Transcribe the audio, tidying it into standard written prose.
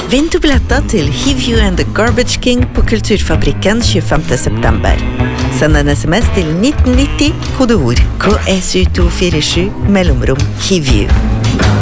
Vinn du billetter til Hivju and the Garbage King på Kulturfabrikken 25. september. Send en sms til 1990, kodeord KSU247, mellomrom Hivju.